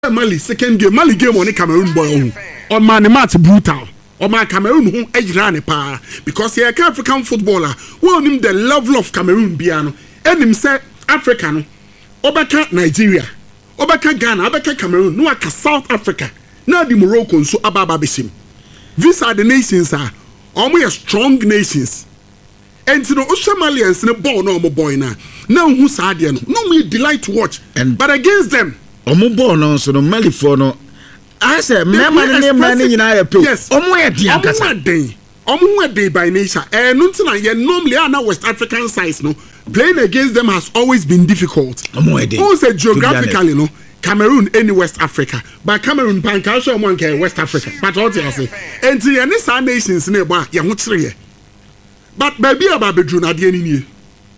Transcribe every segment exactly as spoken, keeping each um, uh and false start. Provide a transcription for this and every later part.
Mali second game Mali game on the Cameroon boy on man match brutal on my Cameroon who ejira pa because he a African footballer won him the level of Cameroon biano and him say African obeka Nigeria obeka Ghana obeka Cameroon no aka South Africa now the Morocco so ababa besim. These are the nations are almost strong nations and you know Malians no ball no boy na now who sadia no no me delight to watch and but against them omo ball no so no Mali for no I say me man ne man nyina pe omo e dia kasa omo den omo e dey by nature eh no ntina ye normally na West African sides no playing against them has always been difficult omo e dey who say geographically no Cameroon any West Africa but Cameroon pan ka show one ke West Africa but what you say enti ye ne sa nations na ebo ye ho kire ye but baby ababedru na de ani nie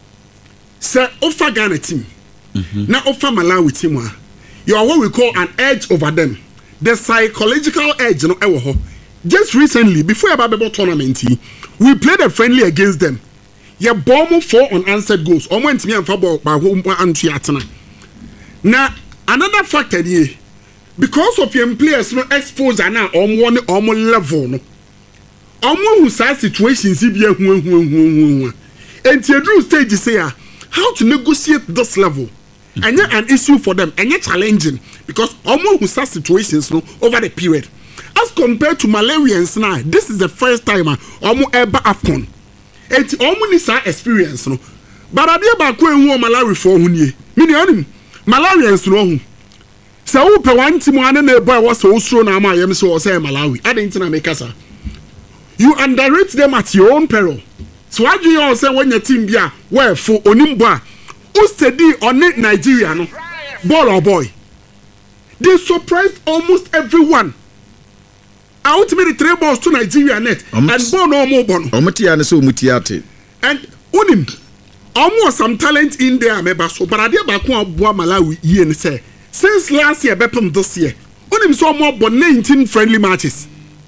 say ofa Ghana team na ofa Malawi team a you are what we call an edge over them. The psychological edge, no, ewo. Just recently, before a Babel tournament, we played a friendly against them. Ya bomb four unanswered goals. Omo ntimi amfa ball by home and Tiatana. Now, another factor here, because of your players no exposure now on one omo level, no. Omo who say situations if you hu hu hu hu. And you stage say how to negotiate this level. And yet an issue for them and yet challenging because almost who such situations no over the period as compared to Malawians now this is the first time almost ever happen it almost is our experience no but I dear back when who Malawi for who ye meaning Malawians no so who per one team one and boy was so strong now my M so say Malawi I didn't make us you underrate them at your own peril so what do you all say when your team be where for onimba who steady on it Nigeria no ball or boy they surprised almost everyone ultimately three balls to Nigeria net and ball no more ball omutia so mutiate and unim almost some talent in there meba so but ade ba ko aboa Malawi ye ne say since last year bepem this year unim so more but nineteen friendly matches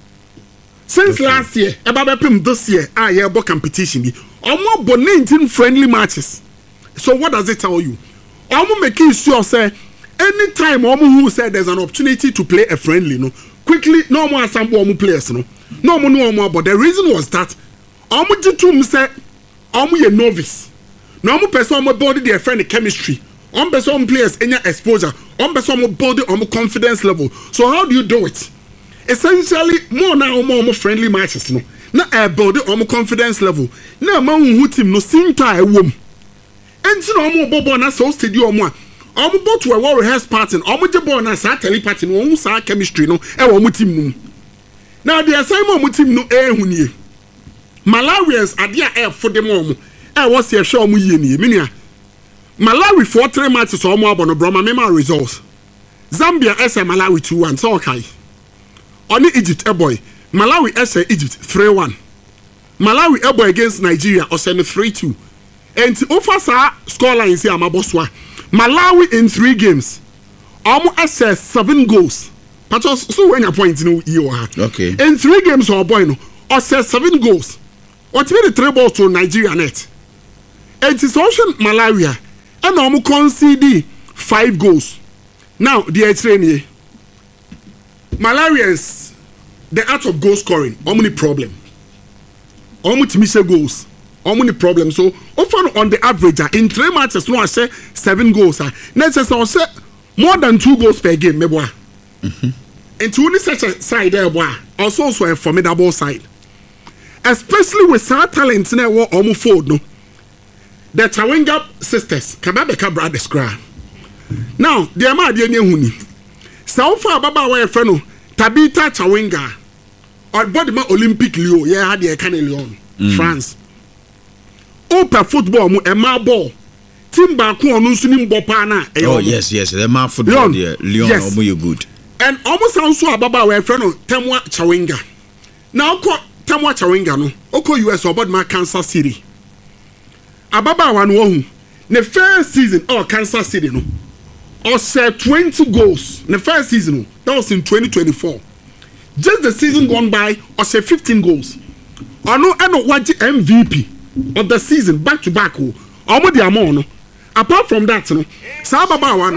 since okay. last year eba bepem this year ah yeah bo competition bi almost but nineteen friendly matches. So what does it tell you? I'm making sure say anytime who said there's an opportunity to play a friendly, no, quickly no more sample omu players, no, no more no more. But the reason was that omu jitum say omu ye novice, no omu person omu body their friend chemistry, omu person players any exposure, omu person omu body omu confidence level. So how do you do it? Essentially more now more omu friendly matches, no, na a body omu confidence level. Na man who team no sinta e wom. And so omo bobo na so stadium a omo bo to a war rehearse party omo je ball na sa tele party no omo sa chemistry no e wo mo team no now the assignment omo team no e hu nie Malawians ade a e fo dem omo e wo se hwe omo yie nie menua Malawi for three matches omo abono bro ma mema results Zambia ese Malawi two one so okay oni Egypt e boy Malawi ese Egypt three one Malawi e boy against Nigeria ose no three two. And over sa scoreline say amaboswa Malawi in three games almost assess seven goals patos so when your point no you ha okay in three games or boy no assess seven goals what be the three balls to Nigeria net and it's also Malawi and almost concede five goals now the training Malawians the art of goal scoring how many problem how many miss goals how many problems so often on the average in three matches no I say seven goals ah next say say more than two goals per game me boy mhm and to only such a side there boy also also a formidable side especially with some talent na wo omo fold no the Chawinga sisters Kababeka brothers cry now the ama de ne huni so far baba wa e friend no Tabitha Chawinga or body ma Olympic Leo yeah had the Cannes Lyon France Open football mu ema ball team back on nso ni mbopa na oh yes yes the ma football there Lyon yes. Omo you good and almost also ababa we friend no Temwa Chawinga now ko Temwa Chawinga no oko U S about ma Kansas City ababa wan wo hu the first season oh Kansas City no or set twenty goals the first season no that was in twenty twenty-four just the season gone by or set fifteen goals or no and what M V P of the season back to back oh almost the amount no apart from that no sa baba wa no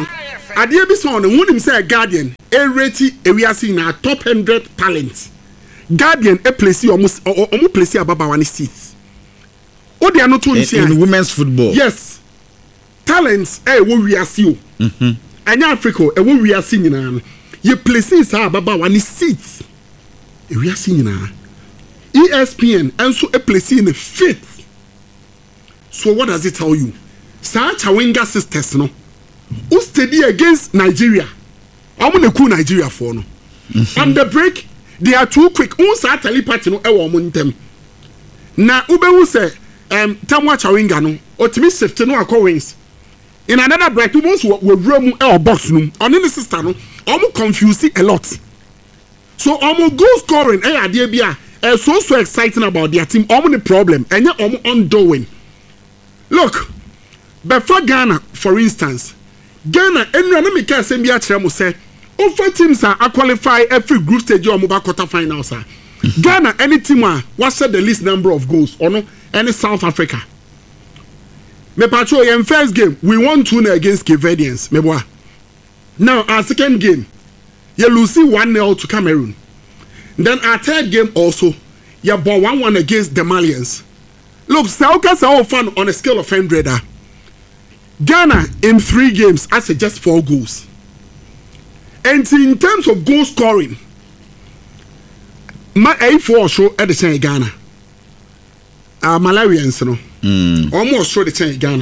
adeɛ bi sɔn no wunim sɛ Guardian ereti ewiase na top one hundred talents Guardian e place ɔmo ɔmo place ababawa ne seats o de ano to nsia in women's football yes talents e wo wiase o mhm anya Africa e wo wiase nyinaa no ye place sa ababawa ne seats ewiase nyinaa E S P N enso e place in fifth. So what does it tell you? Sa Chawinga sisters no who steady against Nigeria. Omo na ku Nigeria for no. On the break they are too quick. Un sa tali party no e wo mo ntem. Na ubewu se um Tamwa Chawinga no otimi shift no akọ wings. In another break we must we room e box no. On the sister no omo confuse a lot. So omo goal scoring e ade bia Uh, so so exciting about their team. Omo the problem, and yet omo undoing. Look, before Ghana, for instance, Ghana, and no me can say me a chemo say, over teams are qualify every group stage or mobile quarter finals. Ghana, any team are what's the least number of goals or no? Any South Africa. Me patrol in first game we won two against Cape Verdeans. Me boy. Now our second game, you lose one nil to Cameroon. Then our third game also, you bought one one against the Malians. Look, Saukas are all fun on a scale of one hundred. Ghana in three games has just four goals. And in terms of goal scoring, my A four show at the same Ghana. Uh, Malawians, no, mm. almost show the same Ghana.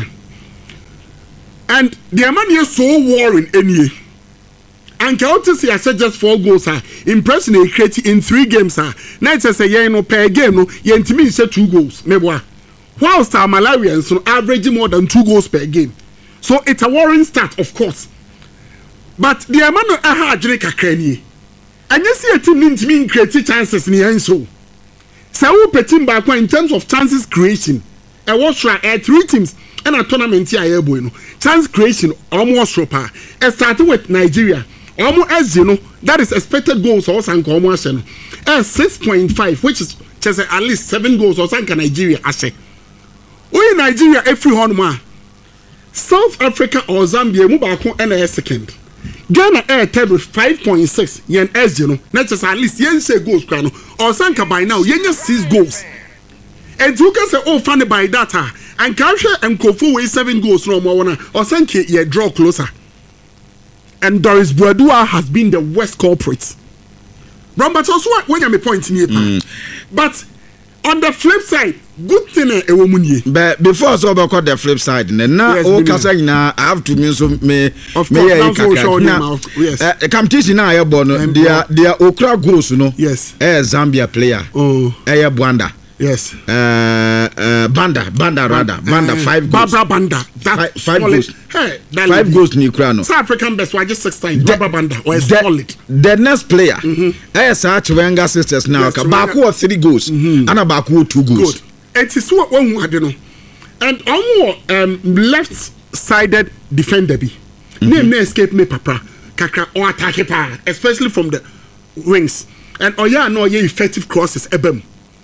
And the man is so worrying any. And Kautis I said just four goals are impression they create in three games are night say yeah no per game no yentimi say two goals meboa whilst our Malawians so averaging more than two goals per game so it's a worrying start of course but the amount aha adwene kakra ni and you see a team ntimi create chances ni enso say who petim back in terms of chances creation e was try uh, three teams and a tournament here ebo no chance creation almost proper it started with Nigeria. Almost as you know, that is expected goals or some commotion. Uh, six point five, which is just at least seven goals or some Nigeria. I say, we in Nigeria every one man. South Africa or Zambia, move back and a second. Ghana air table five point six, yen as you know, not just at least yen say goals, crano or Sanka by now, yen just six goals. And you can say, oh, funny by data. And Kansha and Kofu with seven goals from one or Sanka, ye draw closer. And Doris Bouadoua has been the worst culprit. But also when you point in here, mm. but on the flip side, good thing a woman. But before so about the flip side, now all Casa now I have to mean so me. Of course, now yes. Uh, competition now, born. They are they are Okra goals, you know. Yes. A Zambia player. Oh. A Bwanda. Yes. Uh, uh, Banda, Banda rather, Banda uh, five goals. Barbara Banda, that five, five goals. Hey, that five goals in Ukraine. South African best, why just six times? Barbara Banda, or solid. The next player, I saw Chwenga sisters now. Baku or three goals, mm-hmm. and a Baku two goals. Good. It is what one I don't know. And on um left-sided defender be name may escape me, Papa. Kaka or attack pa, especially from the wings. And oh yeah, no, yeah, effective crosses, ebem.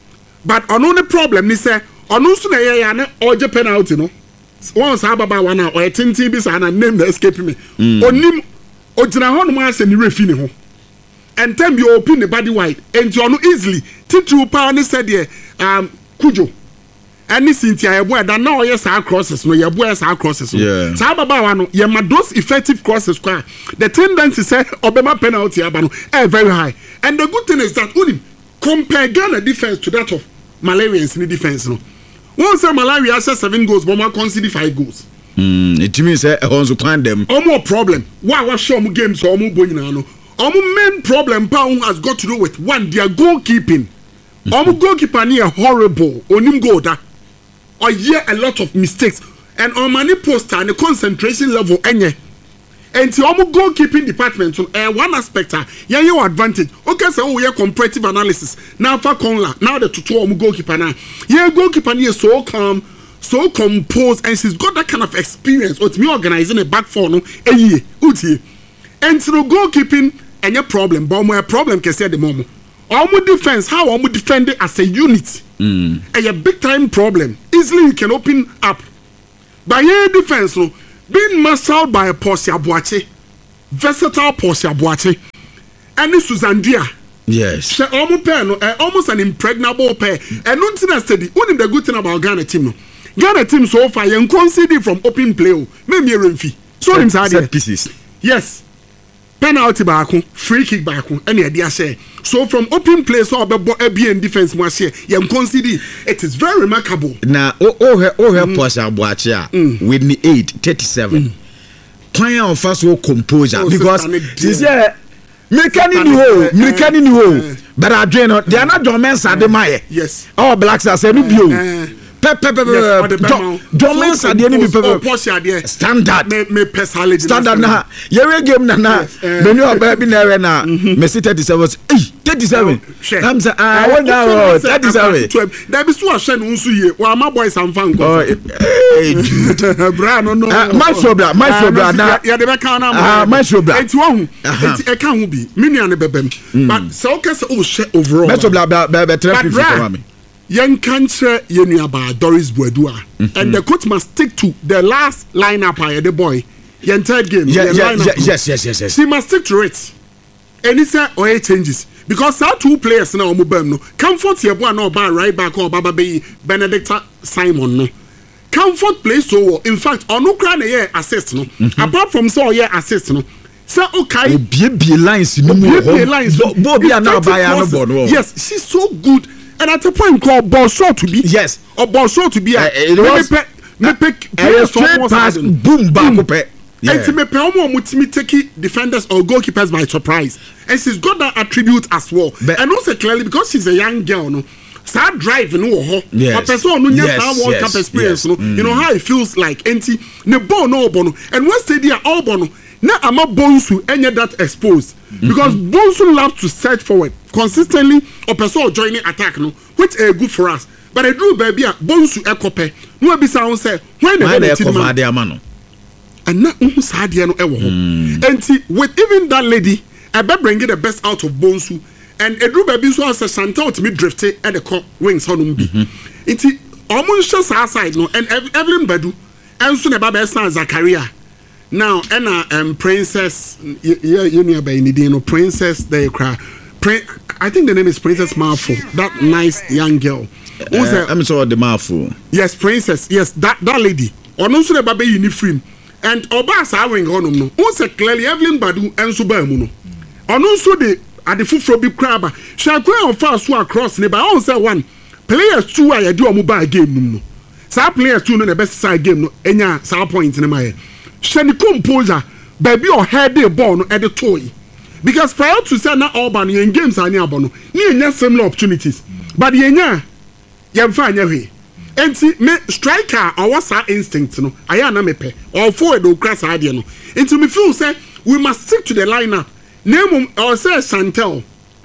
But on the problem is say on also na ya na oje penalty no once ababa one na o tintin bi sa na name na escape me onim ogina ho no ma se ni refi ni ho and time you open the body wide and you no easily titu pa ni said there um kujo and this Cynthia ebo da na o yes crosses no ye bo yes crosses so sa ababa one no ye ma those effective crosses kwa the tendency say obema penalty aba no eh very high and the good thing is that unim compare Ghana defense to that of Malawians in the defense no. Once Malawi has seven goals, but man concede five goals. Hmm. It means eh also find them. Or more problem. Why was show mu games or mu boy na no. Our main problem pound has got to do with one their goalkeeping. Our goalkeeper near horrible. Onim go da. Or yeah a lot of mistakes and on many poster and the concentration level enye. And to our goalkeeping department, so uh, one aspect, uh, yeah, your advantage. Okay, so we have comparative analysis. Now, for Conla, now the two our goalkeeper now. Yeah, goalkeeper is so calm, so composed, and she's got that kind of experience. Or it's me organizing a back four, no, a year, uti. And through goalkeeping, and your problem, but my problem can say at the moment. Our defense, how our defend it as a unit, mm. and a big time problem. Easily you can open up. By your defense, so. Being mastered by a Posse Abuache, versatile Portia Boache, and Susan Dia. Yes. She almost pair no, uh, almost an impregnable pair. And nothing steady. Only the good thing about Ghana team no. Ghana team so far you consider from open play. Maybe Renfi. So him set pieces. Yes. Penalty back, free kick back, any idea share. So from open play, so about a B and defense must share. You consider it is very remarkable. Now, oh, oh, oh, help us out, Boachia with the eight thirty-seven. Playing on first wall composure because this year, Mekani Nuho, Mekani Nuho, but I drain out. They are not your men, Sademaye. Yes. All blacks are saying, you. Pepe pepe Domain sa de ni pepe standard me me personally standard na ye game na na menu oba bi na we na me thirty-seven eh thirty-seven am say ah when now thirty-seven da bi so ahwe no nso ye wa ma boys am fan ko eh bra no no my so bra my so bra na ya de be kan na ah my so bra enti wo hu enti e kan hu bi me nua ne bebem but so ka say o share overall my so bra bra be three fifty for me. Young cancer about Doris Bouedua, mm-hmm. and the coach must stick to the last lineup by the boy. The entire game, yeah, yeah, yeah, yes, yes, yes, yes. She must stick to it. And it's a or changes because our two players now mobile no comfort here boy no bar right back or Baba Bay Benedicta Simon no comfort plays so well. In fact, on no crown a assist no mm-hmm. apart from so yeah assist no. So okay, B B lines, no more lines. Bobby and now by no yes, she's so good. And at a point called ball short to be yes or ball short to be uh, it was me pick a straight pass boom back up and to me pe me take defenders or goalkeepers by surprise and she's got that attribute as well but, and also clearly because she's a young girl no start driving no ho a person no nya that World Cup experience no you know how it feels like enti ne ball no bono and when stadium all bono na ama Bonsu enye that exposed because mm-hmm. Bonsu loves to search forward consistently or person joining attack no which is good for us but I do baby Bonsu ekope no be sound say when the man and na unhu saade no ewo ho enti with even that lady I be bring the best out of Bonsu and Edru baby so as Chantal to me drifted at the co wings honum bi enti almost just outside no and Evelyn Badu and so na baba san Zakaria. Now, Anna um, Princess, yeah, you know, by Nidino, Princess, they cry. I think the name is Princess Marfo, that nice young girl. Uh, I'm sorry, the Marfo. Yes, Princess, yes, that, that lady. Or also the baby uniform. And Obas are going on, no. Also, clearly, Evelyn Badu and Subamuno. And also, the at the foot from Big Crabber. Shall go on fast across neighbor. I say one. Players two, I do a mobile game. No. Some players two, no, the best side game, no, any some points in my head. Shani composure, baby or head the ball at the toy. Because prior to say na Alban in games are near Bono, near similar opportunities. But yenya, yam fine way. And see, me striker or what's our instinct, no, I am a mepe, or forward or crass idea. No. Into me feel say, we must stick to the lineup. Name or say Chantal.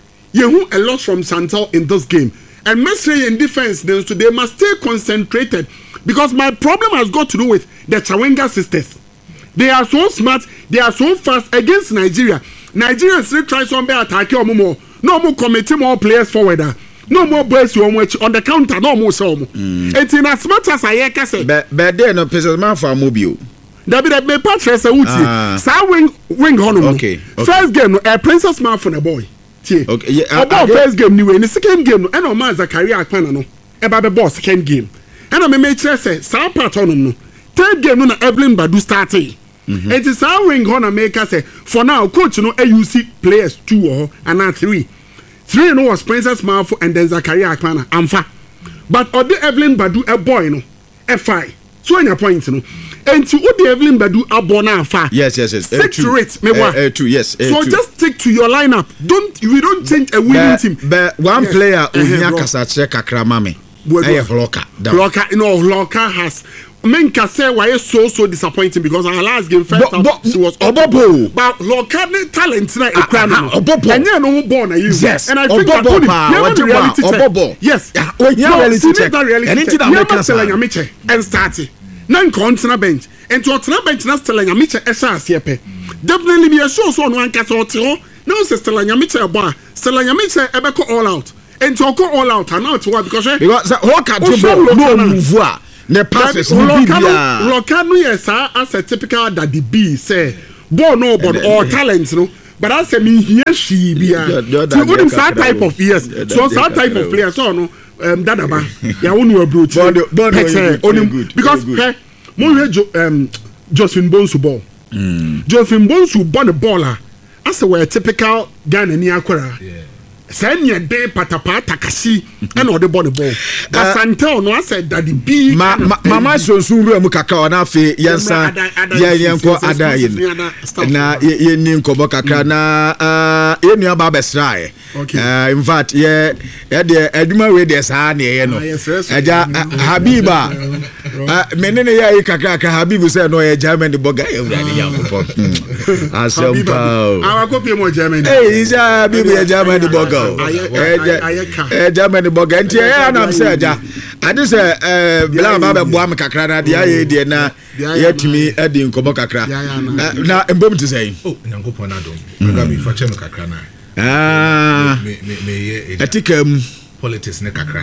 You a lot from Chantal in this game. And Messi in defense, then so they must stay concentrated. Because my problem has got to do with the Chawenga sisters. They are so smart, they are so fast against Nigeria. Nigeria still tries to attack you more. No more committing more players forward. No more boys on the counter, no more so. It's in as much as I can say. But then no person man for mobile. That be the patches a uti. Sa wing wing honum. Okay. First game, a princess man for the boy. Okay. Yeah. About first game anyway. In the second game, no, and no man Zakaria Akpana no. About the boss second game. And I make sure say sa part on no. Third game no Evelyn Badu starting. Mm-hmm. It is our ring gonna make us say for now coach no A U C players two or and now three. Three no was Princess Marfo and then Zakaria Akpana. Amfa. But or the Evelyn Badu a boy no a five. So any point no. And to what the Evelyn Badu a bona fa. Yes, yes, yes. Stick to it, me wa. Uh, two, yes. Uh, so two. just stick to your lineup. Don't we don't change a winning but, team. But one yes. player Ohinya Kasache Kakramame. Hey, Hloka. Hloka, you know, Hloka has. Menka say why is so so disappointing because our last game first but, but, she was Obobo. But Hloka talent na e kra no. Obobo. And you know born you. Yes. And I think that only reality Obobo. Yes. Oh, yeah, reality check. Anything that make us Nyamiche and start it. Nan continent bench. And to continent bench na Stella Nyamiche e sha asiepe. Definitely be a show so no anka so te ho. No Stella Nyamiche abo. Stella Nyamiche e be ko all out. And to go all out and out what because because Hloka to no move. The passes will be Locano yes as a typical daddy B say ball no but or talent no but I say me here she be a so good that type of yes so that type of player so no um dadaba ya wonu approach because hey mo um Josephine Bonsu ball Josephine Bonsu ball the ball as a typical Ghana ni akwara send your day patapa takasi and or the ball the ball but Santel no I said that the big mama so so ru mu kakra na fe yensa ye yenko ada yin na ye ni nkobo kakra na ye nua ba besrae in fact ye ye de aduma we de sa na ye no eja Habiba menene ye kakra ka Habibu say no ye German the boga ye urade yankopon asempa awa copy mo German eh isa Habibu ye German the boga eh German boga nti eh anam say ja ade say eh bla ba be boa me kakra na de aye de na ye timi ade nkobo kakra na embom ti say oh nyankopon adom ga bi fa chem kakra na ah me me me ye etikam politics ne kakra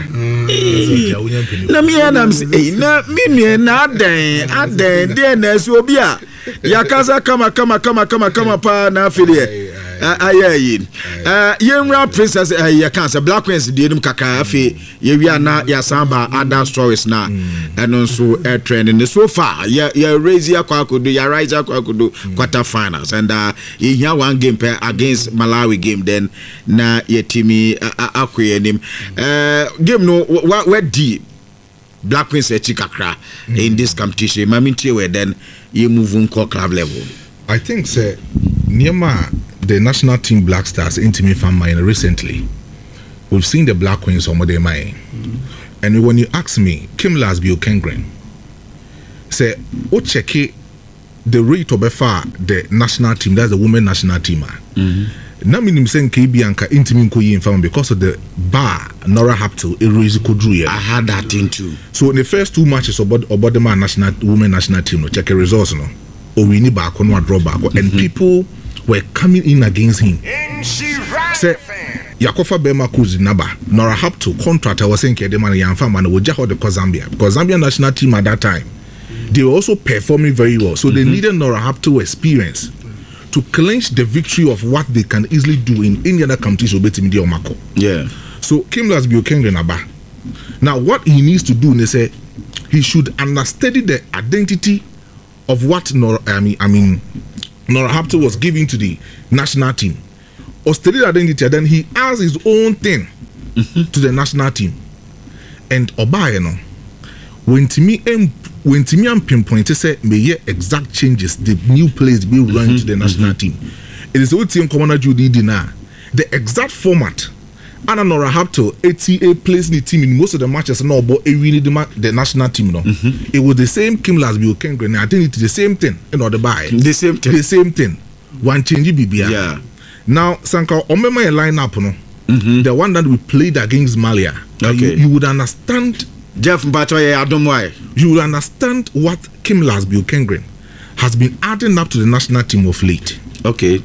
na me anam say na me me na adan adan de na so obi a yakasa kama kama kama kama kama pa na afide aye eh yenra princess eh cancer black queens de dem kaka afi ye wi ana ya samba other stories na eno so air trend so far ya ya raise ya kwa kodo ya rise kwa kodo quarter finals and uh ye here one game pair against Malawi game then na ye timi akoye nim eh game no where deep black queens e chikakra in this competition mamintie we then you move on club level. I think say Niema the national team Black Stars intimate fan mine recently. We've seen the Black Queens on their mind. Mm-hmm. And when you ask me, Kim Lasby Okengren say, "O check the rate of far the national team, that's the women national team." Mm-hmm. Na minim saying K B Anka intimate ko yin fan because of the bar Nora Hapto erase kodru. I had that thing too. So in the first two matches about about the man national women national team, no check the results no. Or we need back on one draw back, and people were coming in against him. Say, Yakofa Bema Kuzi Naba, Nora Hapto contract. I was saying, Kedema Yanfa man would just hold the Zambia because Zambia national team at that time they were also performing very well, so mm-hmm. they needed Nora Hapto experience to clinch the victory of what they can easily do in any other competition. Yeah. So Kim Lasby Okengren Naba. Now, what he needs to do, they say, he should understudy the identity of what Nora, I mean, I mean. Nora Hapto was giving to the national team or studied identity, and then he adds his own thing mm-hmm. to the national team. And Oba, you know, when Timmy when Timmy and pinpoint say may exact changes the new players be run mm-hmm. to the national mm-hmm. team. It is what team commander Judy Dina the exact format. And Nora Hapto A T A plays the team in most of the matches. No, but it really the, the national team. No, mm-hmm. it was the same Kim Lasby Okengren. I think it's the same thing. You know, the buy the same thing. The same thing. One change B B. Yeah. Now, Sanka, remember your lineup, no? Mm-hmm. The one that we played against Malia. Okay. You, you would understand. Jeff Mbatoye, I don't know why. You would understand what Kim Lasby Okengren has been adding up to the national team of late. Okay.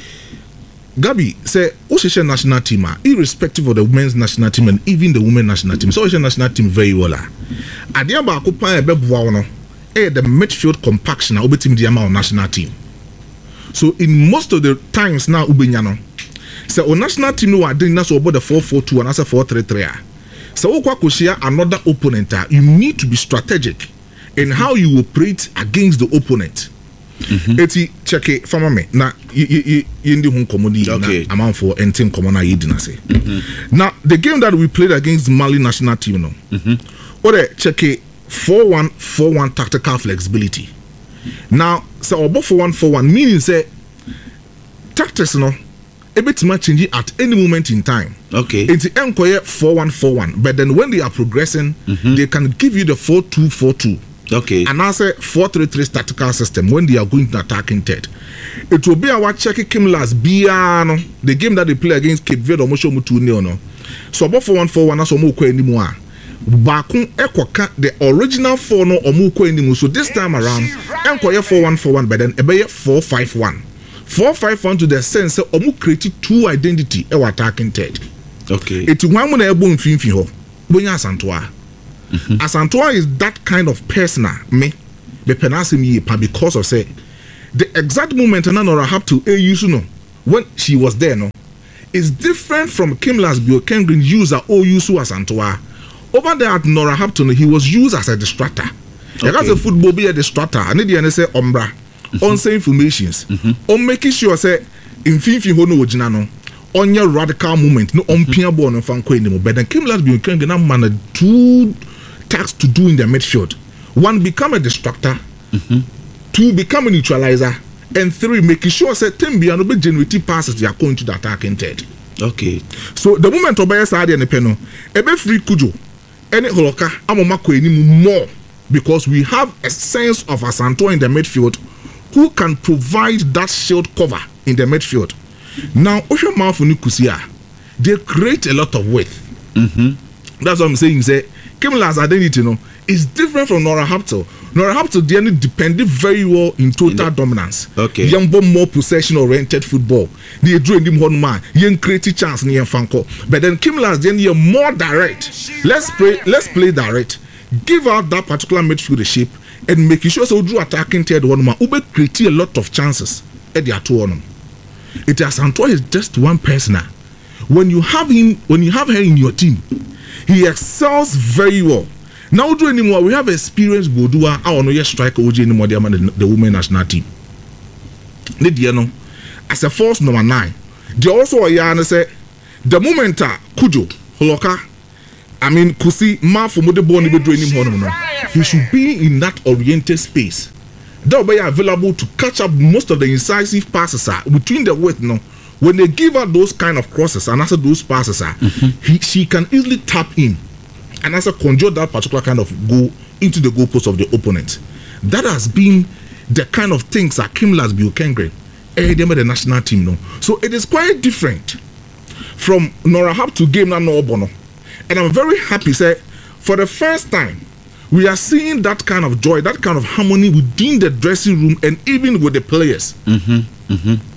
Gabi say Oshisha national team, irrespective of the women's national team and even the women's national team, so Oshisha national team very well. Adiaba Akupa Ebebuano, eh, the midfield compaction, Obetim Diama national team. So in most of the times now, Ubinyano, so on national team, no, I didn't know about the four four two and as a four three three. So Okwakoshia, another opponent, you need to be strategic in how you operate against the opponent. Eti check fama me na yindi hun komodi na amount for anything common na yidina say. Now the game that we played against Mali national team no. Ore check four one four one tactical flexibility. Now so obo four one four one meaning say tactics no e betima change at any moment in time. Okay. It's enkoye four one four one but then when they are progressing mm-hmm. they can give you the four two four two. Okay. And also four three three tactical system when they are going to attack in third. It will be our check Kim Lasby the game that they play against Cape Verde or Mosho Mutu no. So about four one four one as omo ko anymore. Bakun ekoka the original four no omo ko anymore. So this time around enkoye four one four one but then ebeye four five one. four five one to the sense omo create two identity e attacking third. Okay. It one mo na ebo mfimfi ho. Bonya Asantoa. Mm-hmm. Asantoa is that kind of person me be penasi me because of say the exact moment Nora have to a use no when she was there no is different from Kim Lasbio Kengrin use at O Yusu as Antoa. Over there at Nora Hampton, he was used as a distractor. Okay. As a football be a distractor, I need to say umbra, on say informations, on making sure say in Fifi Hono Jinano, on your radical movement, no on Pia Born and Fanko anymore. But then Kim Lasbio Kengrin man two tasks to do in the midfield. One, become a distractor. Mm-hmm. Two, become a neutralizer. And three, making sure that Timbi and Obe generative passes they are going to the attacking third. Okay. So the moment Obey side and the penal, Ebe free Kujo, any Holoka, Amomako any more because we have a sense of Asanto in the midfield who can provide that shield cover in the midfield. Now, Osha Mafuni Kusia, they create a lot of width. Mm-hmm. That's what I'm saying. Say, Kimla's identity, you know, is different from Nora Haptel. Nora Haptel didn't depend very well in total in the, dominance. Okay. Yambo more possession-oriented football. They drew him one man. He created chance near Fanko. But then Kimla's then you're more direct. Let's play. Let's play direct. Give out that particular midfield shape and make sure so drew attacking third one man. Ube create a lot of chances at the two on. It has Antoine is just one person. When you have him, when you have her in your team, he excels very well. Now do anymore. We have experienced Godua. I want to strike O J anymore. The, the women national team. You know, as a force number nine, they also a yarn say the moment Kujo Holoka. I mean, Kusi ma for mode born be doing him. He should be in that oriented space. That will be available to catch up most of the incisive passes between the width. No, when they give her those kind of crosses and answer those passes, mm-hmm. he she can easily tap in. And as a conjure that particular kind of goal into the goalpost of the opponent. That has been the kind of things that Kim Lasbio Kengren eh, they made the national team no. So it is quite different from Nora Hap to game na no bono. And I'm very happy say for the first time we are seeing that kind of joy, that kind of harmony within the dressing room and even with the players. Mm-hmm.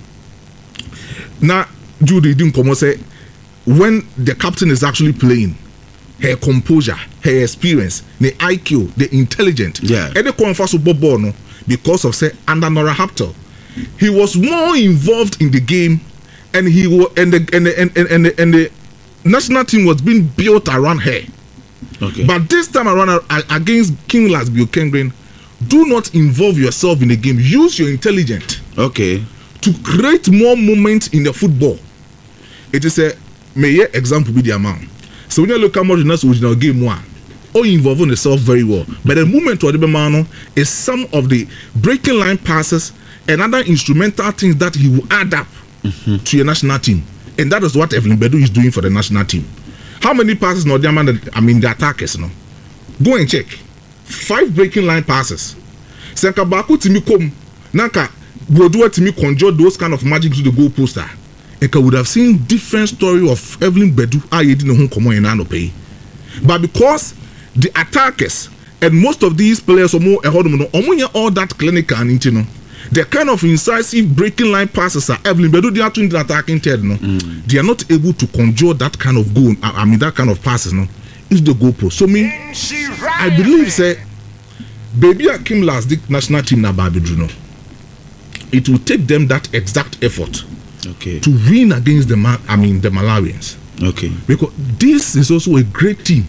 Mm-hmm. Now Judy didn't come and say when the captain is actually playing. Her composure, her experience, the I Q, the intelligence. Yeah. And the conference with Bobo no, because of say under Nora Haptel, he was more involved in the game, and he was and the and the, and, and, and, the, and the national team was being built around her. Okay. But this time around uh, against Kim Lasbio Kengren, do not involve yourself in the game. Use your intelligence. Okay. To create more moments in the football. It is a may example be the amount. So when you look at more than us original game one, all involving yourself very well. But the movement to Adebemano is some of the breaking line passes and other instrumental things that he will add up mm-hmm. to your national team. And that is what Evelyn Bedu is doing for the national team. How many passes no I mean the attackers no? Go and check. Five breaking line passes. Senka Baku Timi come Nanka Bodua Timi conjure those kind of magic to the goal poster. I would have seen different story of Evelyn Bedu. I didn't know who come on and pay, but because the attackers and most of these players are more all that clinical and you know, the kind of incisive breaking line passes are Evelyn Bedu. They are doing the attacking third. No, mm. they are not able to conjure that kind of goal. I mean that kind of passes. No, is the goal post. So me, I believe say, baby, Kim last the national team na Babidru no. It will take them that exact effort. Okay. To win against the Ma- I mean the Malawians. Okay. Because this is also a great team.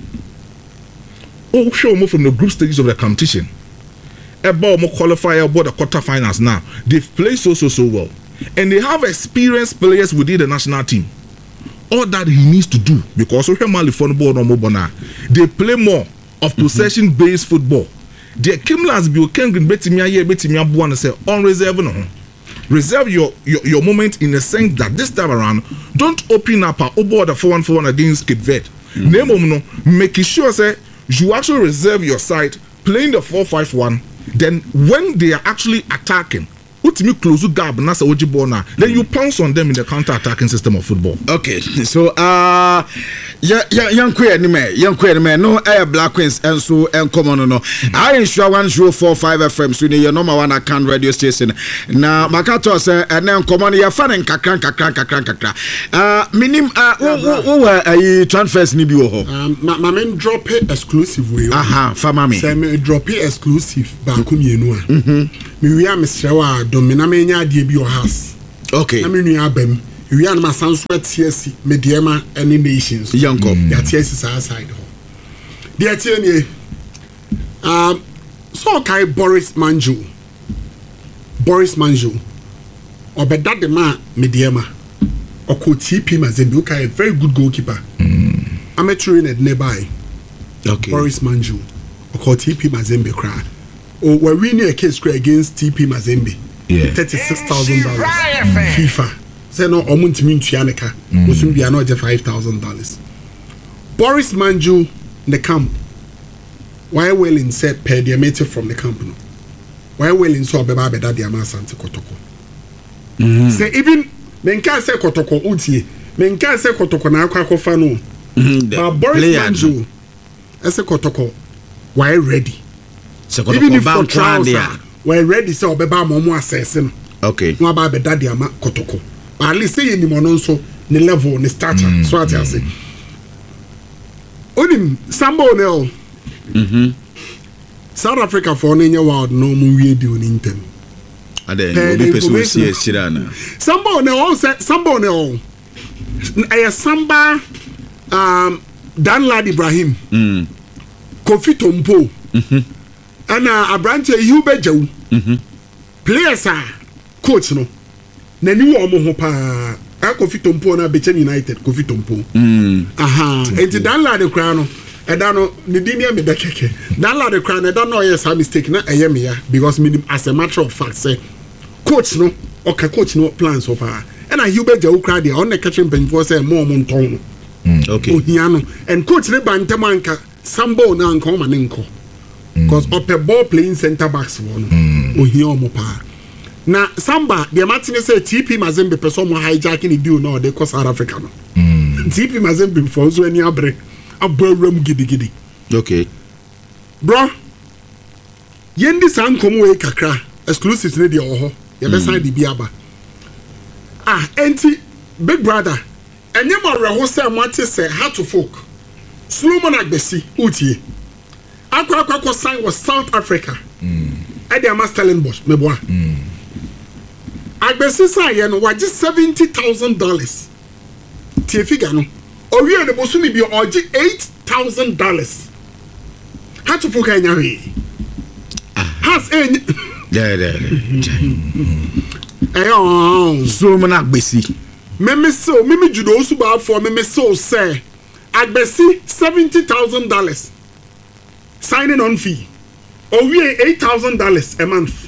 Oh, show more from the group stages of the competition. About more qualifier about the quarterfinals now. They've played so so so well, and they have experienced players within the national team. All that he needs to do because we Mali football no more. They play more of possession-based football. The Kim Lasbio Kengren betimia ye betimia buana say on reserve no. Reserve your, your your moment in the sense that this time around, don't open up a over the four one four one against Cape Verde. Mm-hmm. No, making sure say you actually reserve your side, playing the four five one. Then when they are actually attacking, ultimately close gap nasa ojibona, then you pounce on them in the counter-attacking system of football. Okay, so uh Yeah, yeah, young queer ni me, young queer ni me. No, eh, Black Queens and so and common no. I ensure one zero four five F M. So your number one account radio station. Na makato say and then common ya fan and kakran kakran kakran kakran. Uh, minim uh, who who uh, transfers ni bi wo ho. Um, my main drop it exclusive way. Aha, fa mami. Say me drop it exclusive ba ko mienu a. Mhm. Me wi am srewa domina me nya ade bi o house. Okay. Na me nua abam. We are my son's sweat T S C, Mediama, and in nations. Young cop. The T S C side. The T N A. Um, so, Kai Boris Manju. Boris Manju. Or better the man, Mediama. Or could T P Mazembe, okay, a very good goalkeeper. Mm. I'm a trainer nearby. Okay. Boris Manju. Or called T P Mazembe cry. Or we're winning a case against T P Mazembe. Yeah. thirty-six thousand dollars. FIFA. Say no, omuntimi ntuaneka. Osum bia no je five thousand dollars. Boris Manju the camp. Why willing say per the mate from the camp no. Why willing so obeba beda dia ma Asante Kotoko. Mm. Say even menka say Kotoko utie. Menka say Kotoko na akwa kofa no. But Boris Manju as a Kotoko why ready? So even if for trials why ready say obeba mo mo assess no. Okay. No aba beda dia ma Kotoko. At least say ni mono so ni level ni starter mm, so what I say onim sambo no mhm South Africa for any world no mu wie di oni ntem ade no be person see shira na sambo no say sambo no eh samba um Danlad Ibrahim mm Kofi Tompo mhm ana Abrante Hube Jew mhm players are coach no nani wo mo ho pa a Kofi Tompo na Bechem United Kofi Tompo mm aha enti Danlad kra no eda no ne dinia me da keke Danlad kra no eda no yes a mistake na eye me ya because me as a matter of fact say coach no okay coach no plans so far and I Hubert Jawu kra there on the catching pen for say more mo nton no okay ohia no and coach ne bantem anka sambo na anka o ma ne nko because up a ball playing center backs one ohia o mo pa na samba the Martin say T P Mazembe person mo hijacking the deal now they cause South Africa no mm. T P Mazembe for so any abre abram gidi gidi okay bro yendi san komo we kakra exclusive ne de oho ye be san de bi aba ah enti big brother enye mo reho say mo ate say how to folk Solomon Agbesi utie akwa akwa ko sign was South Africa mm e dey am Stellenbosch meboa mm Agbesi say no waji seventy thousand dollars. Tie figure no. Owie ne bosu ni bi oji eight thousand dollars. How to fuka nya we. Has any there there. Eh oh. Solomon Agbesi. Meme so meme judo osu ba for meme so say Agbesi seventy thousand dollars. Signing on fee. Owie eight thousand dollars a month.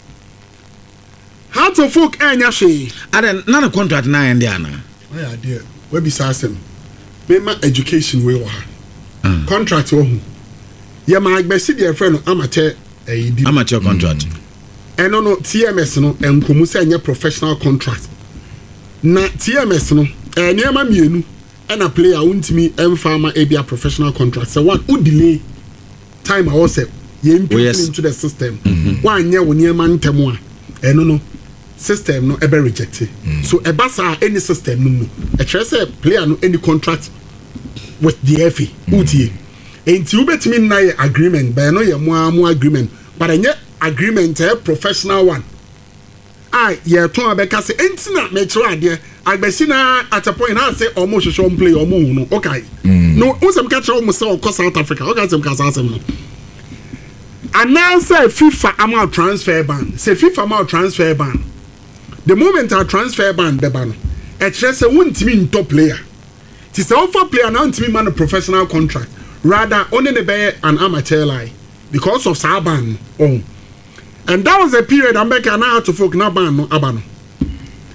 How to folk enya she ade na na contract na end ana oh yeah dear we be sasem me ma education we wa uh. contract wo hu ye ma Agbesi de friend amateur eh di amateur contract eh no no T M S no enkomu say enya professional contract na T M S no eh nyema mienu e na player untimi emfa ma e bia professional contract say what u delay time I was say ye input into the system wa anya wo nyema ntemu a eh no no system no ever rejected mm. So eba sa any system no no e try say player no any contract with the F A mm. utie enti u betimi na agreement by no ye mo mo agreement but enye agreement a professional one ah ye ton abeka say enti na me try ade Agbesi na at a point na say omo hwehwe play omo hu no okay mm. No usem ka try omo say o South Africa okay sem ka say no announce FIFA amount transfer ban say FIFA amount transfer ban the moment our transfer ban the ban e try say wontimi top player ti say offer player na wontimi man a professional contract rather only the be an amateur lie because of Saban oh and that was a period Ambeka na to folk na ban no abano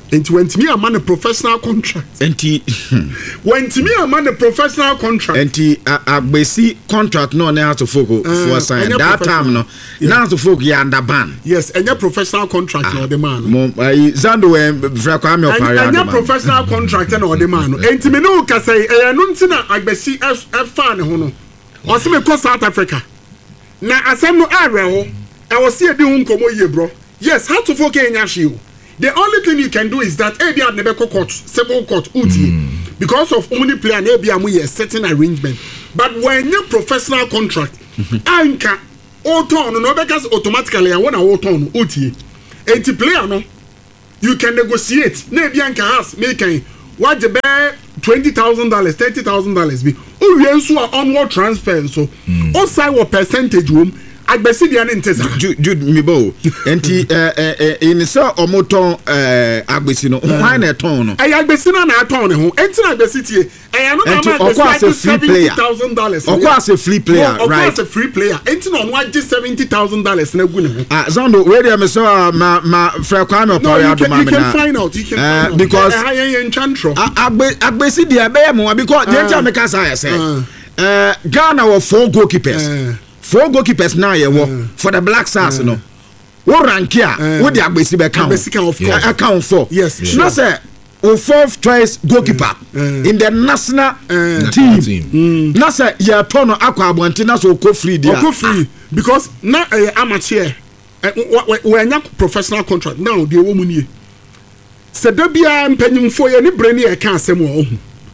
enti went me a man a professional contract enti went me a man a professional contract enti agbesi contract no na to folk for sign that time no na to folk ya under ban yes any professional contract no the man mo Zando we fra kwa me opare any professional contract na the man enti me no ka say e no ntina agbesi e fa ne ho no o se me ko South Africa na asem no are ho e wo se e di hu nkomo ye bro yes how to folk enya hwe. The only thing you can do is that A B had never court, civil court, U T mm. because of only play and A B M a certain arrangement. But when you professional contract, anka auton no because automatically I want to auton U T. And to player no, you can negotiate. Ne bianca has making what the bear twenty thousand dollars, thirty thousand dollars be. Oh, we also are onward transfer so. Mm. Also, what percentage room. Agbesi dia ne ntesa Jude Mibo enti eh eh in so omoton eh agbesi no why na ton no eh agbesi na na ton ne ho enti na agbesi tie eh no na ma agbesi seventy thousand dollars of course a free player of right of course a free player enti no no agi seventy thousand dollars na gu ne ho ah Zando we dey me so ma ma fra kwa me opare adoma me na you can find out you can uh, find because out because eh enchantro agbesi dia be mo because the enti me ka say say eh Ghana were four goalkeepers uh, four goalkeepers now yeah uh, for the Black Stars uh, no wo rank here uh, wo the agbesi be count agbesi count of course account for yes sure. No say o fourth choice goalkeeper uh, uh, in the national uh, team, team. Mm. Na say ya turn akwa abonti na so ko free dia ko free because na uh, amateur we anya professional contract now the wo munie se da bia mpanyimfo ye ni brani e ka asem wo hu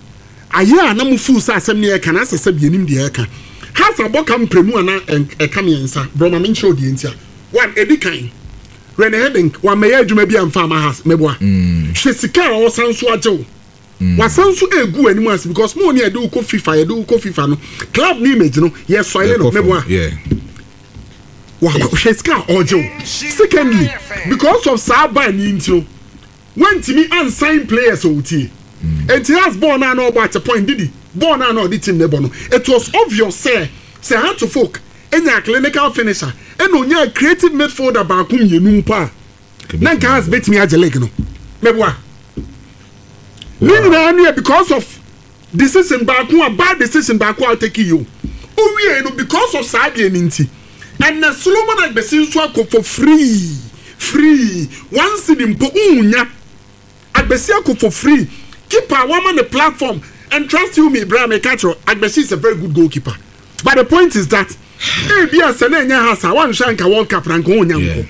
aye na mu fu sa asem ne e ka na asese bia nim de e ka has a book come premu na e come yensa broma men show the entia one edi kan rene heading one may adwuma bia mfa ma has meboa hwe sika o sanso ajew wa sanso egu animu as because mo ne e do ko FIFA e do ko FIFA no club ni image no yes soile no meboa yeah wa hwe sika o jew secondly because of saba ni ntio when timi unsigned players o tie and he has born now about a point did he born now no the team ne bono it was obvious say say how to folk enya clinical finisher and onya creative midfielder ba kum yenu pa na ka has bet me age leg no meboa meaning na because of decision ba kum a bad decision ba kum take you o wie no because of sadia ninti and na Solomon Agbesi so akọ for free free once in po unya Agbesi akọ for free keeper one on the platform and trust you me Brian Mekatro Agbesi is a very good goalkeeper but the point is that eh bia senenya hasa one shanka World Cup rank onya nko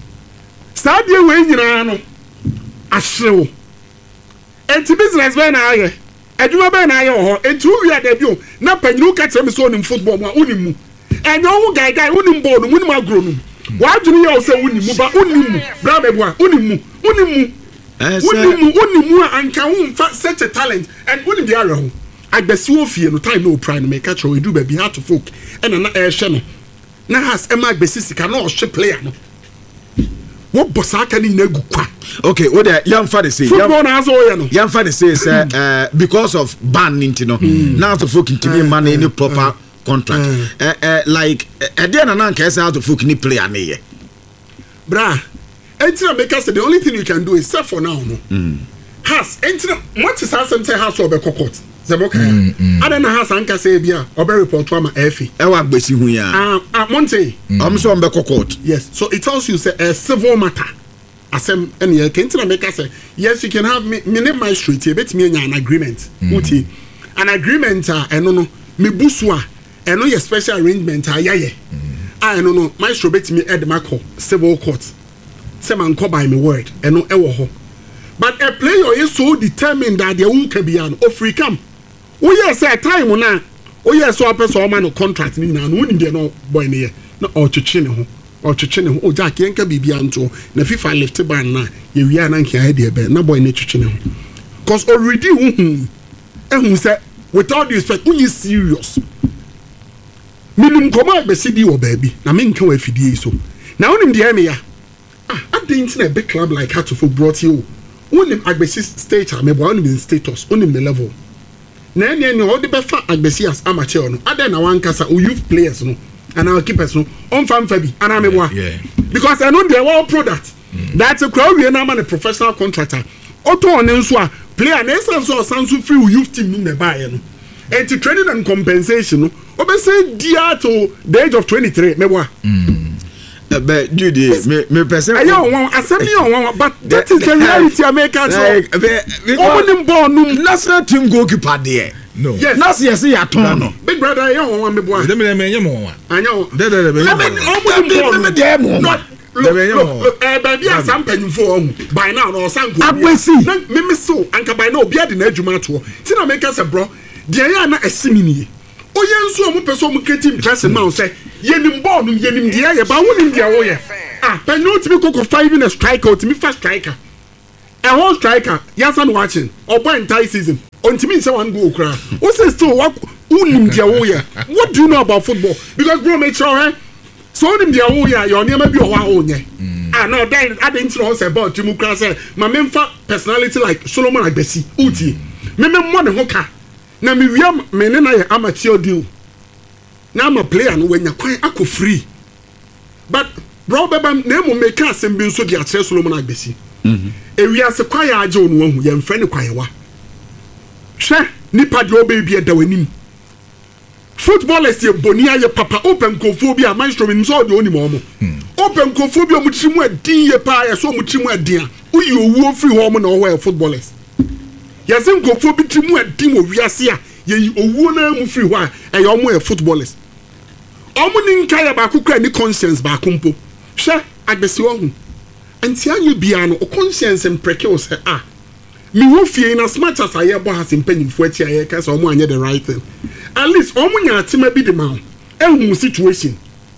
sadia we nyina no ahrewo enti business be na aye adwuma be na aye ho enti wi ada bio na panyinu ka tell me so nim football mu unimu enyo hu guy guy unim ball mu nim agro nu wa adwunu ye o se unimu ba unimu Brian Mebua unimu unimu unimu unimu anka hu such a talent and unim the area ho Agbesi wo fie no time no pride make catch we do be hard to folk and na e hwe no na has ema Agbesi sika na o hwe player no wo bossa aka ni na gu kwa okay what the young father say football na so ye no young father say say uh, because of ban ninti no mm. now to folk into me man any proper uh, contract uh, uh, uh, like e dey na na nka say how to folk ni player na ye bra entina make us the only thing you can do is sell for now no mm. has entina what is has say has obe court Zaboka. Mm, mm. Ada na has anka say bia obe report to ama F. E wa Agbesi hu ya. Ah, ah Monte. Am so ombe court. Yes. So it tells you say a civil matter. Asem ene ye kentina make us say yes you can have me name my street e bet me an agreement. Uti. An agreement ah eno no me busu a eno ye special arrangement ah yaye. Ah eno no my street bet me ed mako civil court. Say man call by me word eno e wo ho. But a player is so determined that they won't be an free camp. Oh yes, a time na. Oh yes, so a person man no contract ni na no ndi no boy ne ye. Na o twetwe ne ho. O twetwe ne ho. O Jack yenka bibia nto. Na FIFA left ban na ye wi ana nkia he de be na boy ne twetwe ne ho. Cause already hu ehun say without the respect when you serious. Minim koma Agbesi di wo baabi. Na me nka wa fidie so. Na onim de me ya. Ah, I think in a big club like Hatofo brought you. Unim Agbesi stage amebo unim status unim the level na ene ne odi be fa Agbesi as amateur no ada na wan kasa o youth players no and our keepers no on fan fa bi ana mebo yeah because I know they were product mm. that's a crowd we na man a professional contractor Oto ne nso a player na essence so sanso free youth team in the buy no. And to training and compensation no. Obese dia to the age of twenty-three meboa. Mm. But Judy me me person ayo won asemi on but that is the reality America so. Omo ball no national team goalkeeper there. No. Yes. Nas yes ya ton no. Big brother ayo won meboa. Dem dem enye mo wa. Anyo. De de de. I mean omo dem ball no. Look, eh, baby, I'm something for by now or something. Agbesi. Mimi so, anka by now, be at the edge to. Tina make us a bro. The ayana a simini. O yen so mu person mu ketim dress man say, yenim ball, yenim dia, ye ba wonim dia wo ye. Ah, but no to be cook five in a striker, to me first striker. A whole striker, yes, I'm watching, or by entire season. On to me, someone go cry. What's this still what unim dia wo ye? What do you know about football? Because bro, make sure, eh? So them dia wo ya your name be o wa o nye ah no then I didn't know say about you kra say my memfa personality like Solomon Agbesi uti me me mo ne ho ka na me wiam me ne na ye amateur deal na am a player no wanya kwan akọ free but bro beba na mo make asem bi nso dia kire Solomon Agbesi mhm e wi ase kwa ya age onu hu ye mfre ne kwan wa hwe nipa de obebi e da wanim footballers ye bonia ye papa open kophobia maestro min so de oni momo open kophobia mu trimu adin ye pa ye so mu trimu adin uyi owu free home na o footballers ye sen kophobia trimu adin wo wiase a ye owu na mu free ho a e ye omo e footballers omo ni nka ye ba kokra ni conscience ba kompo hwe Agbesi wo hu anti anyu bia no o conscience empreke o se ah me wo fie na smart as aye bo has impanyimfo achi aye ka so omo anye the right thing at least omo nya atima bi de ma ehun situation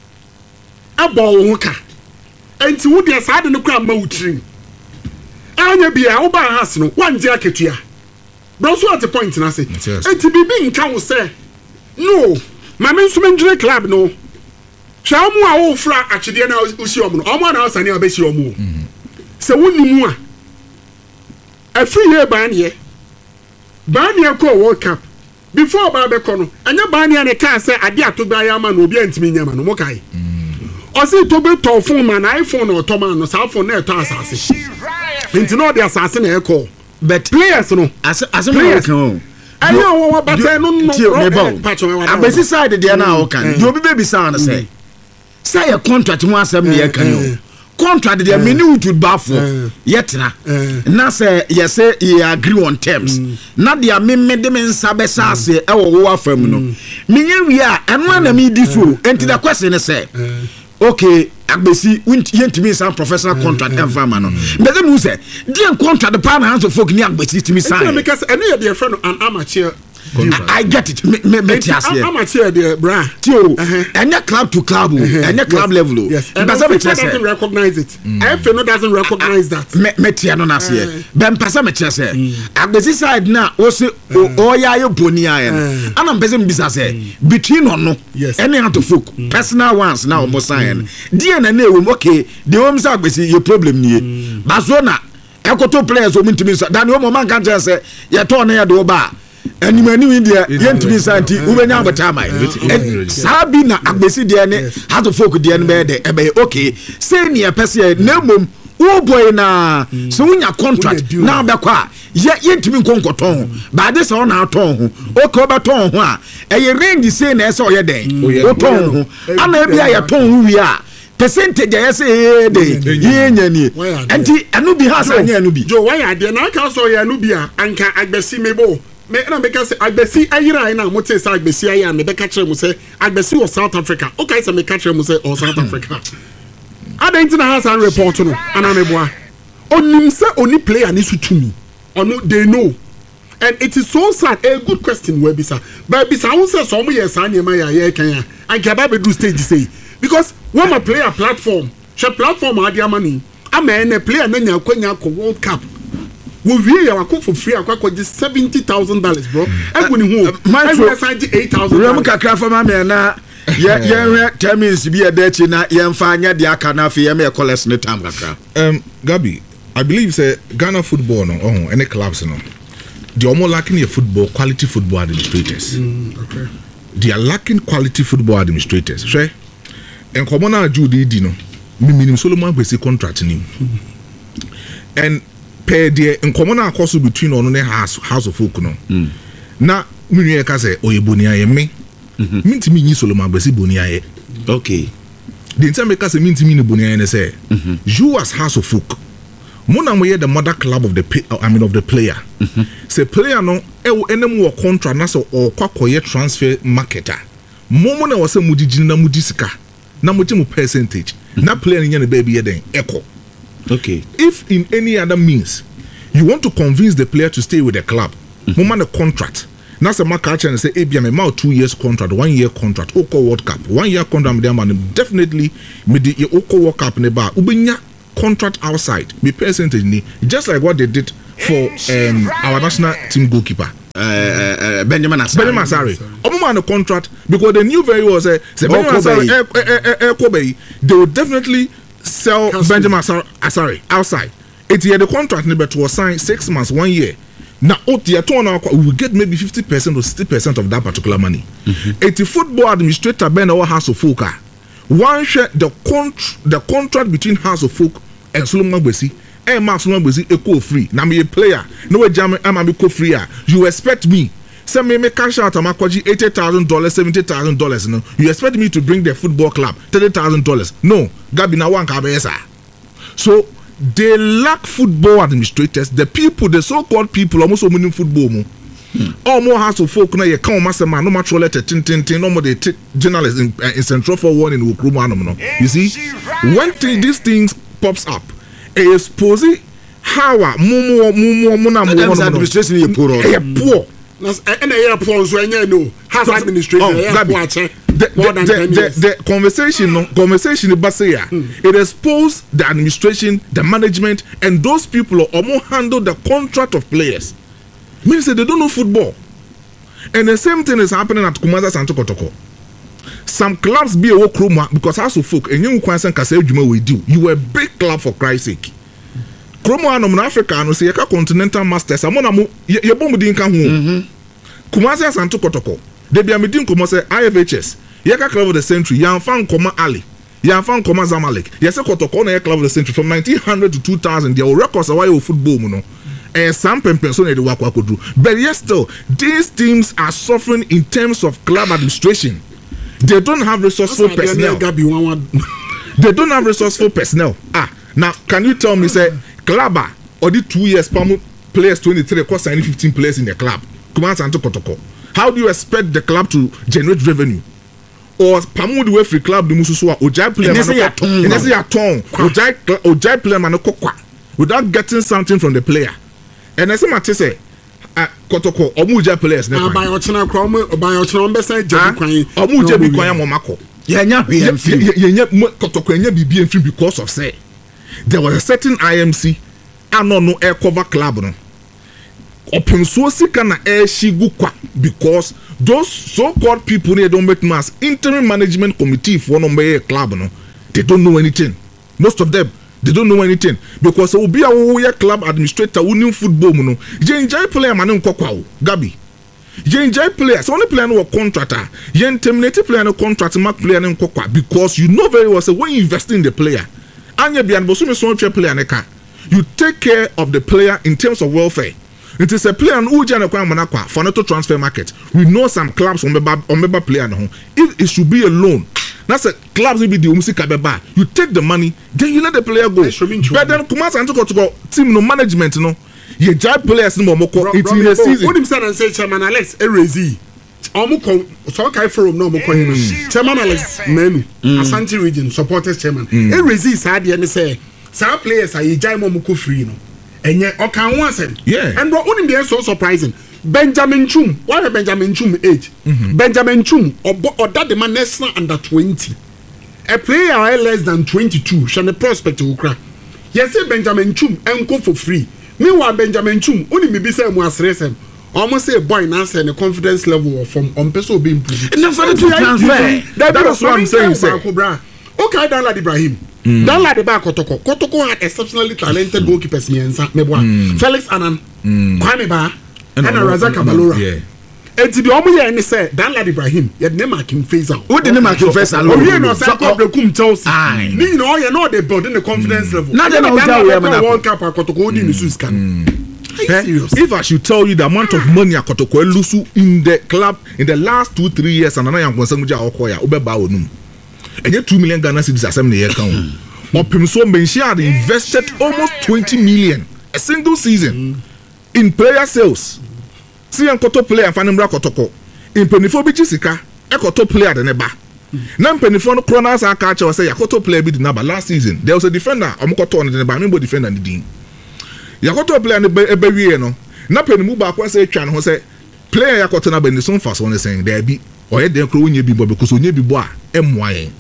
abo wo ka enti wo de asa de no kwa ma wutrim anya bia wo ba has no wanje aketua bro so at the point na say enti bibi nka wo say no ma me nso menjure club no hwa omo a wo fra achide na usi omo no omo na osane obeshi omo se wonimu a afri here ban here ban here ko World Cup before ba be kono anya ban here ne ka say ade atoba ya ma no obi antimi nyama no mo kai o say to be to phone man iPhone or to man no sa phone na to asase nti no de asase na e call but players no as as no kan anya wo wa bata no no Agbesi side de na o kan do obi be say na say say your contract mu asem ne kan yo contract they many would baffle yet na say yes say you agree on terms na dia me me de men sabe sase e wo wo afam no me nya wi a eno na me di so enti the question is say okay Agbesi yentimi sign professional contract and farmer no but then who say the contract the partner hands of folk ni Agbesi timi sign because any of their friend an amateur I, I get it. Me me me tias here. I'm amateur there, bra. Tio, any club to club, any club level. Yes. And FIFA doesn't recognize it. F N O doesn't recognize that. Me me tia no na here. Ben pasa me tias here. Agbesi side na o se o ya yo boni ya. Ana mpese mbisa say between on no. Any hand to folk personal ones na o mo sign. Die na na ewo okay. The home say Agbesi your problem nie. Bazona ekoto players o mintimi so. Dan o mo man kan say ye to na ye do ba. And many India, Yentimi Santi, Ubenya Batama, Sabi na Agbesi Diane, how to folk Diane Bede, Ebe, okay, say near Pessia, Nemum, oh boy, na, so when your contract, now Bakwa, yet Yentimi Concoton, by this on our tongue, O Cobaton, a ye rain the same as all your day, O tongue, and maybe I tongue who we are. Percentage I say day, Yeni, and Anubi has a Yanubi. Joe, why I did not cancel Yanubia, and can Agbesi Mebo. Me na because Agbesi ayira na mo te say Agbesi ayi me be ka kire mo say Agbesi was South Africa. Okay, say me ka kire mo say or South Africa. Adentina has an report no ana me boa. Onim say oni player ni su to me. Ono they know. And it is so sad. A good question we be sir. But be say say so mo yes anya ma ya ya kan ya. And ka ba be do stage say because when my player platform, she platform adia money. Amen, a player na nya kwanya ko World Cup. We we are for free akwa just seventy thousand dollars bro. I go ni ho. I go sign eight thousand. We am kakra for ma me na ye ye terms bi e da chi na ye mfa anya de aka na fe ye me collect no time kakra. Um Gabi, I believe say Ghana football no oh any clubs no. They are more lacking a football quality football administrators. Mm, okay. They are lacking quality football administrators. Sure. And common Judy di no. Me minimum Solomon Agbesi contract ni. And per the nkɔmɔ na akɔ so between ɔno ne house house of folk no na me nua ka sɛ ɔyɛ boni ayɛ me me ntimi nyi Solomon Agbesi boni ayɛ okay the entire make us a me ntimi ni boni ayɛ ne sɛ you as house of folk mo na mo yɛ the mother club of the I mean of the player say player no ɛwɔ ɛnam wɔ contract na sɛ ɔkɔ akɔyɛ transfer marketer mo mo na wɔ sɛ mo gyina na mo di sika na mo gye mo percentage na player no nya ne baby yɛ den ɛkɔ. Okay. If in any other means you want to convince the player to stay with the club, mm-hmm. moment a contract. Now some catch and say, "Hey, be a two years contract, one year contract, Oko World Cup, one year contract." Definitely, me the Oko World Cup ne bar. Ubinya contract outside, be percentage ni. Just like what they did for um, our national team goalkeeper. Uh, uh, Benjamin Asare. Benjamin Asare. Omo on the contract because they knew very well say, say Benjamin Asare, they would definitely sell Cancel. Benjamin Asare outside. It's here the contract but was signed six months, one year. Now, we will get maybe fifty percent or sixty percent of that particular money. Mm-hmm. It's a football administrator, Ben or House of Folk. One share the, contr- the contract between House of Folk and Solomon Agbesi. And Mark Solomon Agbesi, eco free. Now, me a player. No way, Jam, I'm a eco free. You expect me. Say me make cash out of my eighty thousand dollars, seventy thousand dollars. No, you expect me to bring the football club thirty thousand dollars? No, Gabi na one kabesa. So they lack football administrators. The people, the so-called people, almost winning football. Mo, all more House of Folk na ye come master man. No matter what, tin tin tin. No more they take journalists in, uh, in Central for one in Ukruma. No, you see, when thing, these things pops up, expose how mumu mumu muna mumu administration ye poor. Ye poor. And the airport so no has administration oh, the, more than the, the, the, the conversation no conversation Basaya mm. it exposed the administration, the management, and those people are more handle the contract of players. Means that they don't know football. And the same thing is happening at Kumasi Santo Kotoko. Some clubs be a work room because House of Folk and you can say we do. You were a big club for Christ's sake. Kromo anom na Africa no say yaka continental masters amona mo ye bom din ka ho Kumasi Santo Kotoko de bia medin komo say I F H S yaka club of the century yan fan koma Ali yan fan koma Zamalek yes Kotoko na club of the century from nineteen hundred to two thousand their records away of football mu no eh some pempen so na de wakwa kodru but yes still these teams are suffering in terms of club administration. They don't have resourceful personnel. They don't have resourceful personnel. Ah, now can you tell me say Clubber or the two years Pamu players twenty-three cost signing fifteen players in the club. Kumasi Santo Kotoko. How do you expect the club to generate revenue? Or Pamu the way free club the Mususua Ojai player and say a tongue Ojai Ojai player manokokwa without getting something from the player. And as I say Kotoko Omuja players never by Ochina Chrome by Ochina Bessa Jabi Omuja bi kwanya momako. Yenya yenya Kotoko nya bibi enfri because of say there was a certain I M C ano no air cover club no open so sika na air shigu kwa because those so-called people they don't make mass interim management committee for no be club no they don't know anything. Most of them they don't know anything because will be a club administrator who knew football no je enjoy player man nko kwa o Gabi je enjoy players only player no contractor je terminate player no contract mark player nko kwa because you know very well say when you invest in the player anya bian boso me so player neka you take care of the player in terms of welfare. It is a player who jana kwa manakwa for not to transfer market. We know some clubs on member on member player no. If it should be a loan, that's a clubs will be the umsika beba. You take the money, then you let the player go. But then Kumasi Santo Kotoko team no management no. You drive players no more it's in the season. What him say and say Chairman Alex Erezi. Omo kon so kai from no mo kon Chairman Alex Menu Asante region supporters chairman. Erezi sad dey say some players are jai mo ko free no. Enye okan ho asem. Yeah. And what only be so surprising. Benjamin Chum, what Benjamin Chum age? Mm-hmm. Benjamin Chum or or that the man national under twenty. A player less than twenty-two, shall the prospect to crack. Yes, Benjamin Chum and go for free. Meanwhile, Benjamin Chum only maybe say more stress. Almost say boy now say the confidence level from on person being improved. Enough for the to transfer. That's what I'm saying. Say. Okay, Dan Lad Ibrahim. Mm. Dan Lad Iba Kotoko. Kotoko had exceptionally talented goalkeepers. Me and Meboa. Felix Anan. Kwame Ba. And Razak Kabalora. enti de omo ye ne say Danlad Ibrahim ye ne mark him face out who didn't mark him face out o ye no say ko de kum Chelsea ni no ye no dey building the confidence level na dey no tell we am na World Cup akotoko di ni sus kan. If I should tell you the amount of money akotoko elusu in the club in the last two three years and anaya nkwansa muja okoya obeba onum enye two million Ghana cedis asem ne ye kan o Opimso Menchia had invested almost twenty million a single season in player sales. See an koto player and fanimra kotoko. In penifo bichi sika, e koto player de neba. Now penifo no kronas a catch or say yakoto player bi naba last season. There was a defender, omokoto on the neba, nimbo defender ni din. Yakoto player ne ebe wiye no. Na penimu ba kwa say twan ho say player yakoto na be ni so fast one saying there be oye den kro onye bi bo because onye bi bo a emwa yen.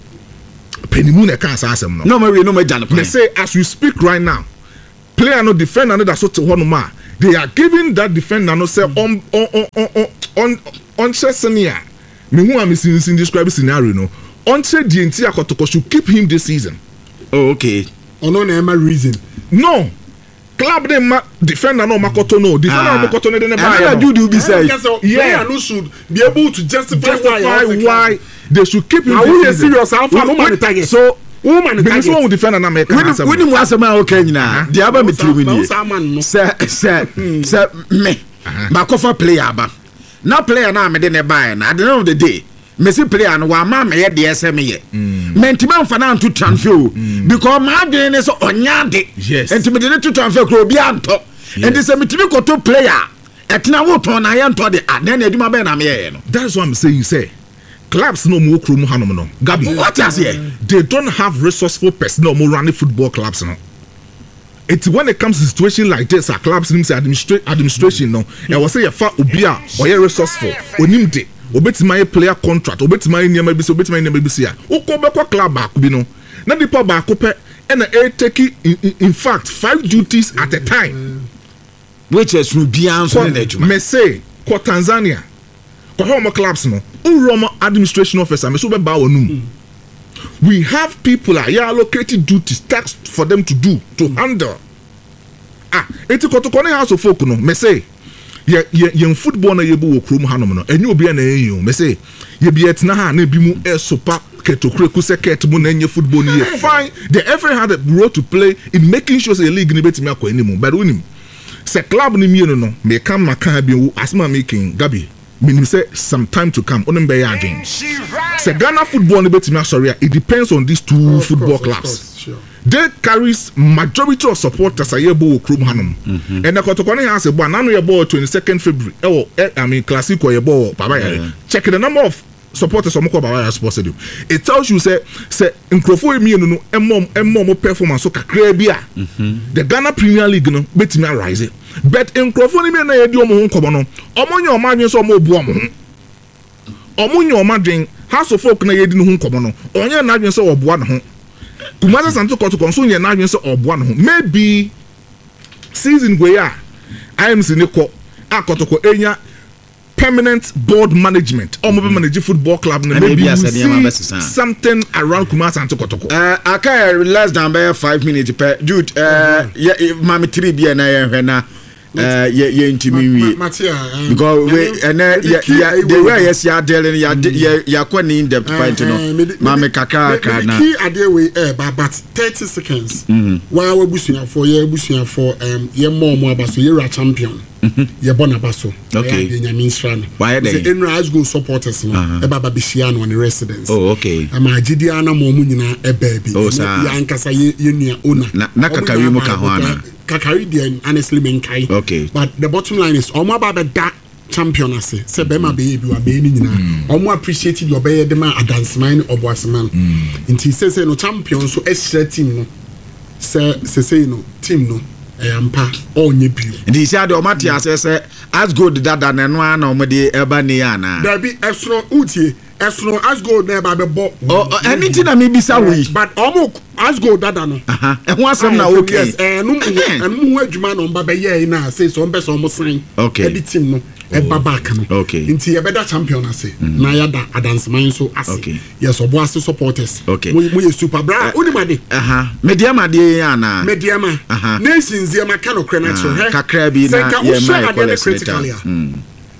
Penimu ne kan sa asem no. No me no me jan. They say as we speak right now, player no defender no that so to one ma. They are giving that defender no say on on on on on on senior. Me who am in describe scenario no. On say the entire Kotoko should keep him this season. Oh okay. Ono na ema reason. No. Club dem ma defender no Makoto no. Defender no Makoto no dey buy. And do do be say. Yeah, no should be able to justify, justify why, why they should keep him. Now who is serious? How far no man target. So woman because one defender na make answer. When you answer my okay na. The aba me tiri ni. Say say say me. Ma kofa player ba. Na player na me dey ne buy na at the end of the day. Messi player no wa ma me ye de ese me ye. Mentima mfa na to transfer because ma de ne so onya de. Yes. Enti me de to transfer kro bi anto. Enti se metimi koto player. Etina wo ton na ye nto de aden na eduma be na me ye no. That's what I'm saying say. Clubs no more krum hanom no. Gabi, what is here? They don't have resourceful personnel more running football clubs no. It's when it comes to situation like this, our clubs need to administrate administration no. I was say you fa obia or you resourceful. Onim de. Obetima player contract. Obetima nyama bi so obetima nyama bi sia. Okobekwa club back bi no. Na dipa back pe and a take in, in fact five duties at a time. Which is Rubian so na me say ko Tanzania. Ko home clubs no. Uroma administration officer me so be ba wonum. We have people are allocated duties tasks for them to do to handle. Ah, eti kotoko ne house of folk no me say ye ye football na ye bu okrom hanom no enye obi na yen me say ye bi etna ha na bi mu e sopa ketokreku seket mu na enye football ni ye fine they ever had a role to play in making sure say league ni betimi akọ enimu but unim say club ni mienu no me kam maka bi asma making Gabi meaning say some time to come onim be ya adwen say Ghana football ni betimi asori it depends on these two oh, football course, clubs course, sure. They carries majority of supporters a yebo okrum hanum mm-hmm. And the kotokone has a ban anu yebo twenty-second February oh I mean classico yebo baba ya check the number of supporters omko baba ya sports stadium it tells you say say nkrofo emi no emom emom performance so kakra bia the Ghana Premier League no betimi arise but nkrofo ni me na yedi omo ho nkomo no omo nya omo adwen so omo obu omo omo nya omo adwen house of folk na yedi no ho nkomo no onye na adwen so oboa no ho Kumasa Santo Koto Konso ye na adwen so oboa no ho maybe season go ya I am siniko akotoko enya permanent board management or mm-hmm. manage football club and maybe you see something around Kumasa Santo Kotoko. Uh, I can less than by five minutes per Jude. Uh, yeah, mami three be na na. Uh, yeah, yeah, intimate. Because we and yeah, yeah, they were yes, yeah, dealing, yeah, yeah, yeah, quite in depth point, you know. Mami kaka kana. Key idea we eh, but thirty seconds. While we bushing for yeah, bushing for um, yeah, more more baso, you're a champion. Yeah, bona baso. Okay. Yeah, means run. Why are they? In Rise go supporters, no. Eba babishiano on the residence. Oh, okay. I'm a Gidiana Momunina, a baby. Oh, sir. Yankasa ye owner. Nakakarimu kahwana. Kakari dey honestly menkai. Okay. But the bottom line is omo baba that champion ase. Say bema be bi wa be ni nyina. Omo appreciate your be de ma adansman oboasman. Nti say say no champion so extra team no. Say say say no team no. Ampa onye bio. Ndi say ade omati ase say as good that than no na omo de eba ni ya na. There be extra utie. Esno as go there by the ball. Oh, anything that may be so we. But almost as go that no. Aha. And one some na okay. Yes. Eh no and mu adwuma no mba be ye na say so mbe so mo sign. Okay. Edit team no. E baba back no. Okay. Nti e better champion ase. Na ya da adance man so ase. Okay. Yes, obo ase supporters. Okay. Mo mo super bra. Unimade. Aha. Mediama de ya na. Mediama. Aha. Nations ye ma kano credit so he. Kakra bi na ye ma critically.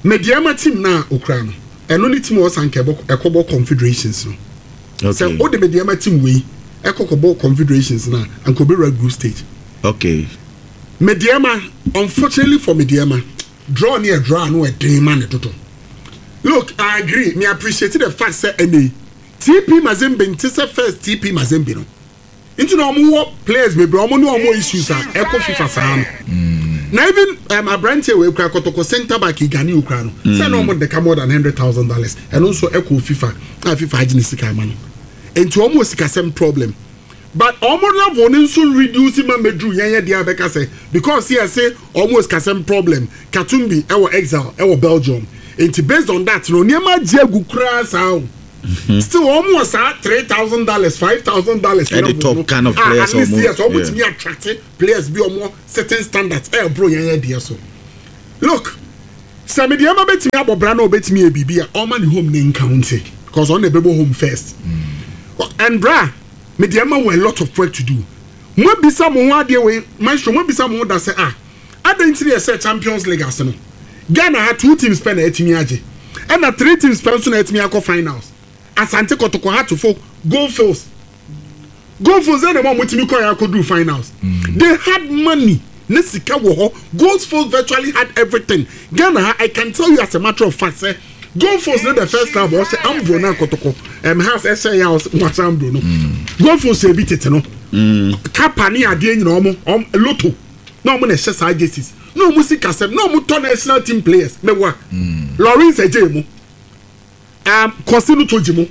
Mediama team na Ukraine. And only team was Ankebo Ekobo Confederations. Okay. So all the Mediama team we Ekobo Confederations now and could be red group stage. Okay. Mediama, unfortunately for Mediama, draw near draw no a day man at all. Look, I agree. Me appreciate the fact that any T P Mazembe ntise first T P Mazembe no. Into no more players maybe no more issues are Echo FIFA Sam. Now even um, a branch we kra kotoko center back Igani Ukraine. Say no more they come more than one hundred thousand dollars and also Echo FIFA uh, FIFA agency man. Into almost the same problem. But almost level no so reduce him and medru yanya dia beka say because here say almost the same problem. Katumbi our exile our Belgium. Into based on that no niema jegu kra sao. Still almost at three thousand dollars, five thousand dollars. At the top kind of players. Ah, at least yes, almost me attracted players be on more certain standards. Eh, bro, yeah, yeah, so. Look, some mediama bet me about Brano bet me a B B. All man home in county because on the baby home first. And bra, mediama were a lot of work to do. Mo be someone one day way, maestro. Mo be someone that say ah, I don't see a Champions League Arsenal. Ghana had two teams spend eight million, and a three teams spend eight million finals. Asante Kotoko had to folk Goldfields. Goldfields are the one with me could do finals. Mm. They had money. Nesika woho. Goldfields virtually had everything. Ghana, I can tell you as a matter of fact, say Goldfields not the first time was Ambro na Kotoko. Um, has S A house what's Ambro no. Goldfields say beat it no. Kapani adi you know um Lotto. No mo na share agencies. No music asem. No mo turn national team players. Me wa. Lawrence Ejemo. Um, Kosinu Tojimo,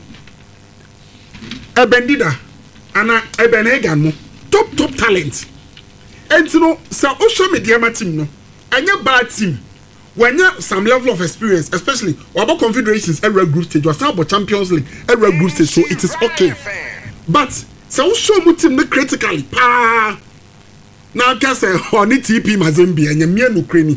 Ebendida, and Ebenegan mo, top top talent. And you know, so Osho Mediama team no, and your bad team, when you have some level of experience, especially about confederations, every group stage, was now about Champions League, every group stage, so it is okay. But so Osho mo team no critically, pa. Now can say honey T P Mazembe and Yemia Ukraine.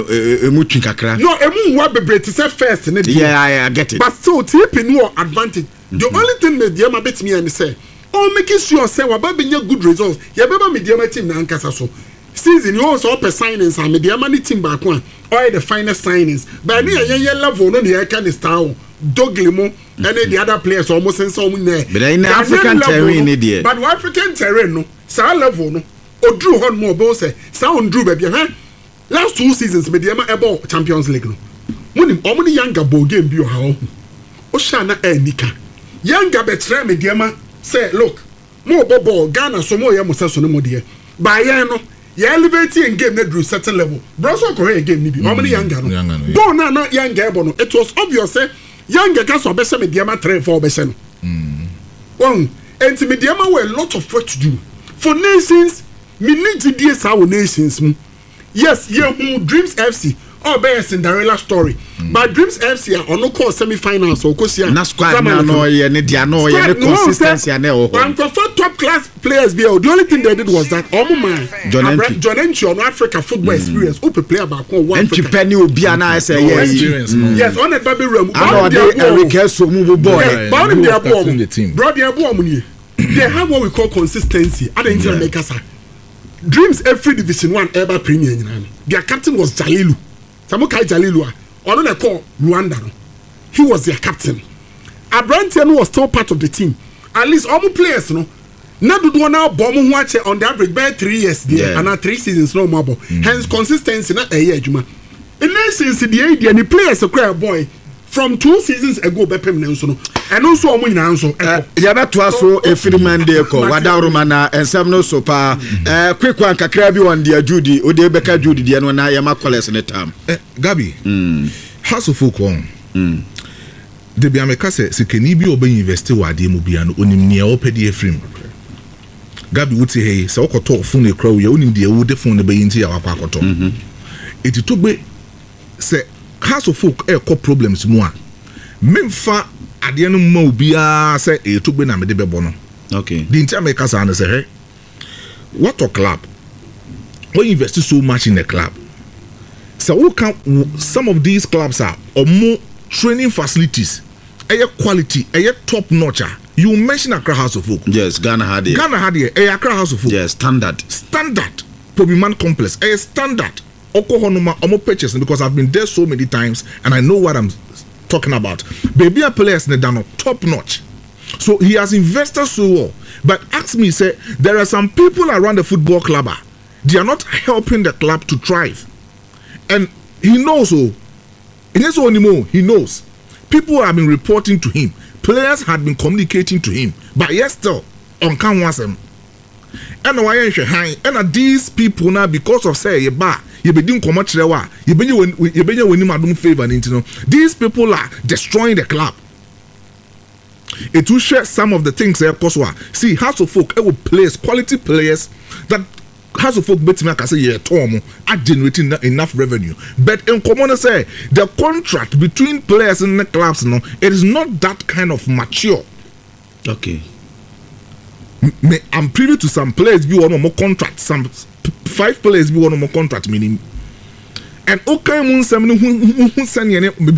Emu chinkakra. No, emu wa bebre to say first. Yeah, I, I get it. But still T P no advantage. Mm-hmm. The only thing Mediama bet me and say, oh, making sure say we baby good results. Ya beba Mediama team na ankasa so. Season you also up signings and Mediama ni team back one. All the finest signings. But ni ya ya level no the can style. Doglimo and the other players almost in some there. But in the African terrain there. But the African terrain no. Sa level no. O drew hon more boss say sound drew baby huh? Last two seasons Mediama ebo Champions League no. Muni omuni younger ball game bi o ha o. O sha na e nika. Younger betre Mediama say look, mo bobo Ghana so mo ye mo se so no mo de. Ba ye no, ye elevate in game na drew certain level. Broso ko game ni bi. Omuni younger no. Ball na na younger ebo no. It was obvious say younger ka so be se Mediama three four be se no. Mm. One, and Mediama were a lot of work to do. For nations me need to do our nations. Yes, yeah, Dreams F C. Oh, be a Cinderella story. Mm. But Dreams F C are on no call semi-finals or course. Na squad na no ye ne dia no ye ne consistency na o. And for top class players be the only thing they did was that oh man John Enchi on Africa football mm. experience. Oh, play about one Enchi penny obi ana say experience. Yes, on the baby room. I know they Eric so move boy. But them their boy. Bro, their boy money. They have what we call consistency. I don't think make us. Dreams every division one ever premier you know. Their captain was Jalilu. Samukai Jalilu. On the call Rwanda. He was their captain. Abrantian was still part of the team. At least all players, you know. Now do now bomb watch on the average by three years there yeah. and now three seasons no more. Mm. Hence consistency not a year Juma. In next season the idea and the players a cry boy from two seasons ago bepem nenso and also omo nyina nso ya beto aso efiriman de ko wada romana ensem no so pa eh quick one kakra bi on dia Judy o de beka Judy de no na ya makoles ne tam eh Gabi mm House of Folk on mm de bia meka se sikeni bi oba university wade mu bia no onim ne o pedi efrim Gabi wuti hey se okoto phone e krawo ya onim de wo de phone ne bayinti ya wakwa akoto mhm etito gbe se House of Folk e ko problems mu a memfa ade no ma obia say e to gbe na me de bebo no okay the entire make us say hey what a club we invest so much in the club so we can some of these clubs are or more training facilities a quality a top notch. You mention Accra House of Folk. Yes, Ghana had it. Ghana had it. A Accra House of Folk. Yes, standard. Standard. Pobiman complex. A standard. Okohonoma omo purchase because I've been there so many times and I know what I'm talking about. Baby players ne done top notch. So he has invested so well. But ask me, say there are some people around the football club. They are not helping the club to thrive. And he knows oh, anymore, he knows. People have been reporting to him. Players had been communicating to him. But yes, still on can was him. And why and these people now because of say ba you be doing commercial you be you be you win favor you know these people are destroying the club. It will share some of the things there cause see House of Folk it will place quality players that House of Folk bet me can say yeah Tom are generating enough revenue but in common say the contract between players and the clubs no it is not that kind of mature. Okay. Me, I'm privy to some players be one more contract, some five players be one more contract meaning. And okay, mun some who who send